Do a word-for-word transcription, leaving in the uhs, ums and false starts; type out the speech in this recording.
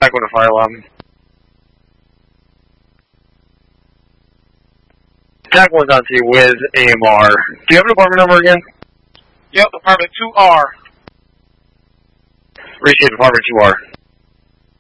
Check with the fire alarm. Jack one's on to you with A M R. Do you have an apartment number again? Yep, apartment two R. Appreciate apartment two R.